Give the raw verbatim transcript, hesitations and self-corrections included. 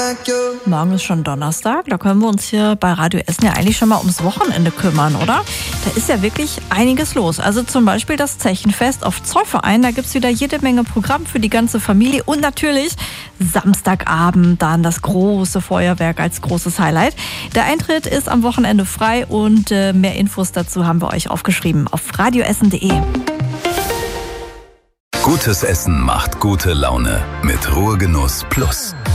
Morgen ist schon Donnerstag, da können wir uns hier bei Radio Essen ja eigentlich schon mal ums Wochenende kümmern, oder? Da ist ja wirklich einiges los. Also zum Beispiel das Zechenfest auf Zollverein, da gibt's wieder jede Menge Programm für die ganze Familie und natürlich Samstagabend dann das große Feuerwerk als großes Highlight. Der Eintritt ist am Wochenende frei und äh, mehr Infos dazu haben wir euch aufgeschrieben auf radioessen punkt de. Gutes Essen macht gute Laune mit Ruhegenuss Plus.